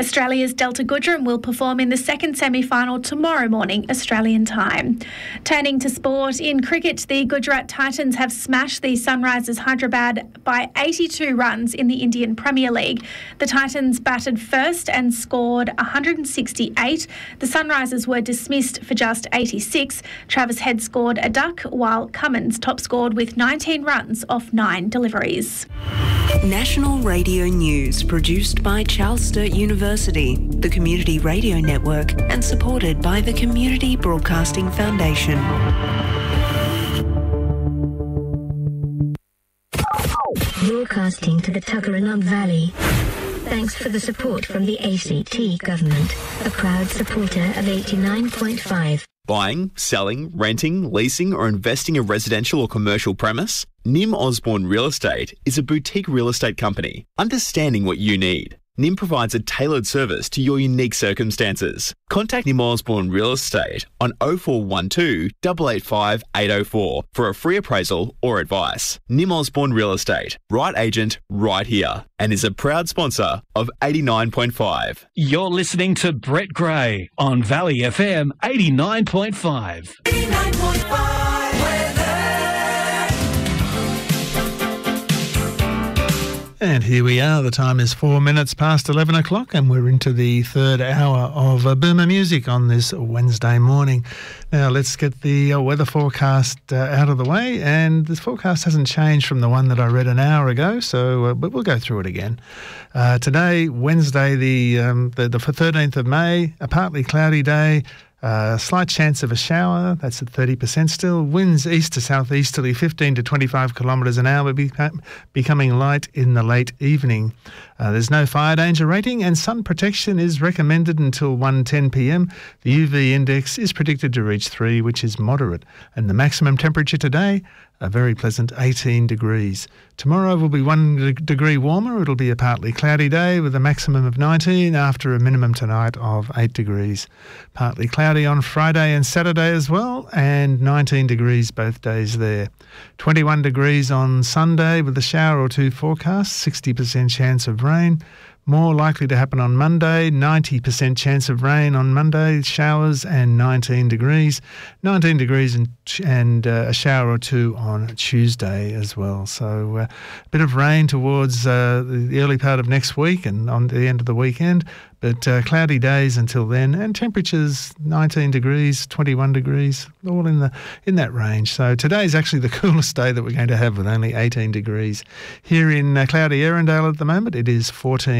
Australia's Delta Goodrum will perform in the second semi-final tomorrow morning, Australian time. Turning to sport, in cricket, the Gujarat Titans have smashed the Sunrisers Hyderabad by 82 runs in the Indian Premier League. The Titans batted first and scored 168. The Sunrisers were dismissed for just 86. Travis Head scored a duck, while Cummins top scored with 19 runs off 9 deliveries. National Radio News, produced by Charles Sturt University, the Community Radio Network, and supported by the Community Broadcasting Foundation. Broadcasting to the Tuggeranong Valley. Thanks for the support from the ACT Government, a proud supporter of 89.5. Buying, selling, renting, leasing or investing a residential or commercial premise? Nim Osborne Real Estate is a boutique real estate company, understanding what you need. Nim provides a tailored service to your unique circumstances. Contact Nim Osborne Real Estate on 0412 885 804 for a free appraisal or advice. Nim Osborne Real Estate, right agent, right here, and is a proud sponsor of 89.5. You're listening to Brett Gray on Valley FM 89.5. 89.5 And here we are. The time is 4 minutes past 11 o'clock and we're into the third hour of Boomer Music on this Wednesday morning. Now let's get the weather forecast out of the way, and this forecast hasn't changed from the one that I read an hour ago, so but we'll go through it again. Today, Wednesday, the 13th of May, a partly cloudy day. Slight chance of a shower, that's at 30% still. Winds east to southeasterly 15 to 25 kilometres an hour, becoming light in the late evening. There's no fire danger rating, and sun protection is recommended until 1:10 p.m. The UV index is predicted to reach 3, which is moderate. And the maximum temperature today, a very pleasant 18 degrees. Tomorrow will be 1 degree warmer. It'll be a partly cloudy day with a maximum of 19 after a minimum tonight of 8 degrees. Partly cloudy on Friday and Saturday as well, and 19 degrees both days there. 21 degrees on Sunday with a shower or two forecast, 60% chance of rain. More likely to happen on Monday, 90% chance of rain on Monday, showers, and 19 degrees. 19 degrees and a shower or two on Tuesday as well. So a bit of rain towards the early part of next week and on the end of the weekend, but cloudy days until then, and temperatures 19 degrees, 21 degrees, all in that range. So today's actually the coolest day that we're going to have, with only 18 degrees. Here in cloudy Erindale at the moment, it is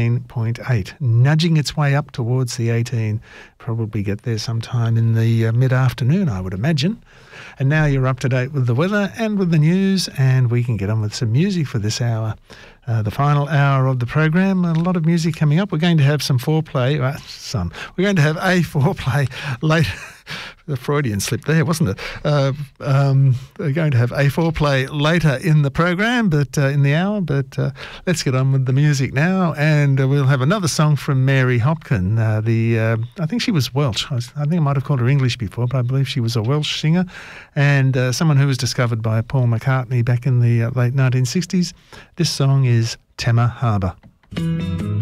14.8, nudging its way up towards the 18. Probably get there sometime in the mid-afternoon, I would imagine. And now you're up to date with the weather and with the news, and we can get on with some music for this hour. The final hour of the program, a lot of music coming up. We're going to have some foreplay. We're going to have a foreplay later. The Freudian slip there, wasn't it? We're going to have a foreplay later in the program, but in the hour. But let's get on with the music now, and we'll have another song from Mary Hopkin. I think she was Welsh. I think I might have called her English before, but I believe she was a Welsh singer, and someone who was discovered by Paul McCartney back in the late 1960s. This song is Tema Harbour.